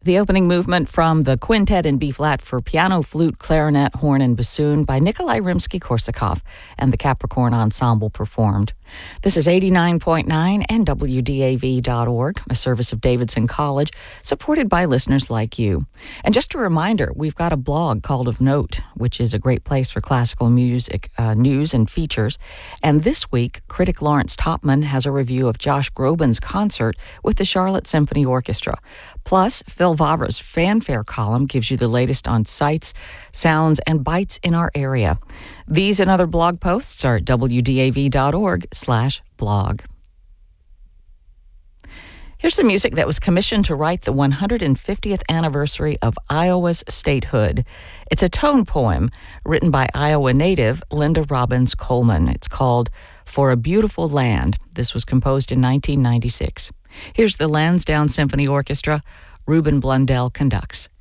The opening movement from the Quintet in B-flat for piano, flute, clarinet, horn, and bassoon by Nikolai Rimsky-Korsakov and the Capricorn Ensemble performed. This is 89.9 and WDAV.org, a service of Davidson College, supported by listeners like you. And just a reminder, we've got a blog called Of Note, which is a great place for classical music news and features. And this week, critic Lawrence Topman has a review of Josh Groban's concert with the Charlotte Symphony Orchestra. Plus, Phil Vabra's fanfare column gives you the latest on sights, sounds, and bites in our area. These and other blog posts are at wdav.org/blog. Here's the music that was commissioned to write the 150th anniversary of Iowa's statehood. It's a tone poem written by Iowa native Linda Robbins Coleman. It's called For a Beautiful Land. This was composed in 1996. Here's the Lansdowne Symphony Orchestra. Reuben Blundell conducts.